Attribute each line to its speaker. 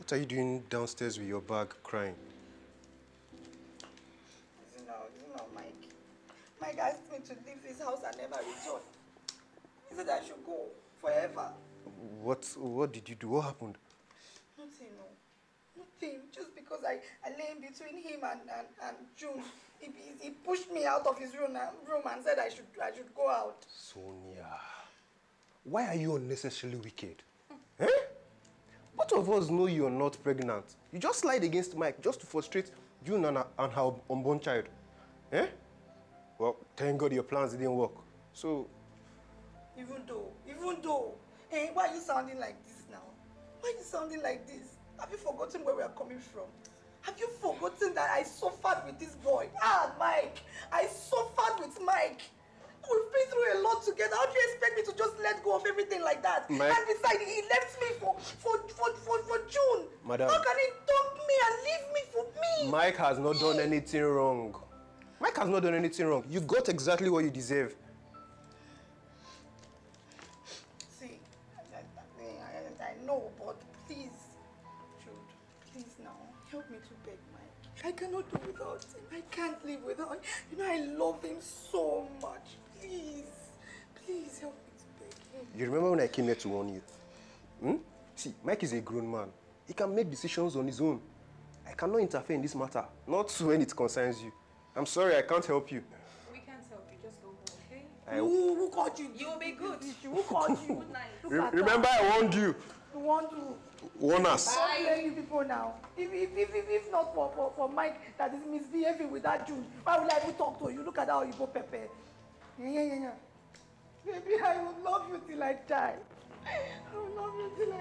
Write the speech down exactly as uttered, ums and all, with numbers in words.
Speaker 1: What are you doing downstairs with your bag, crying?
Speaker 2: You know, you know, Mike. Mike asked me to leave this house and never return. He said I should go forever.
Speaker 1: What, what did you do? What happened?
Speaker 2: Nothing, no. Nothing. Just because I, I lay in between him and, and, and June. He, he pushed me out of his room and, room and said I should, I should go out.
Speaker 1: Sonia, why are you unnecessarily wicked? Eh? Both of us know you're not pregnant. You just lied against Mike just to frustrate June and, and her unborn child. Eh? Well, thank God your plans didn't work. So...
Speaker 2: Even though, even though, hey, why are you sounding like this now? Why are you sounding like this? Have you forgotten where we are coming from? Have you forgotten that I suffered with this boy? Ah, Mike, I suffered with Mike. We've been through a lot together. How do you expect me to just let go of everything like that?
Speaker 1: Mike.
Speaker 2: And besides, he left me for, for, for, for, for June.
Speaker 1: Madam.
Speaker 2: How can he dump me and leave me for me?
Speaker 1: Mike has not done anything wrong. Mike has not done anything wrong. You got exactly what you deserve.
Speaker 2: See, I, I, I know, but please, Jude, please now, help me to beg Mike. I cannot do without him. I can't live without him. You know, I love him so much. Please, please help me to beg him.
Speaker 1: You remember when I came here to warn you? Hmm? See, Mike is a grown man. He can make decisions on his own. I cannot interfere in this matter, not when it concerns you. I'm sorry, I can't help you.
Speaker 3: We can't help you, just go home, okay?
Speaker 1: I...
Speaker 2: Who, who called you?
Speaker 3: You will be good.
Speaker 2: Who called you? Good night.
Speaker 1: Re remember I warned you.
Speaker 2: You want to?
Speaker 1: Warn us.
Speaker 2: I blame you people now. If, if, if, if, if not for, for, for Mike that is misbehaving with that June, why would I even talk to you? Look at how you go Pepe. Yeah, yeah, yeah, yeah. Baby, I will love you till I die. I will love you till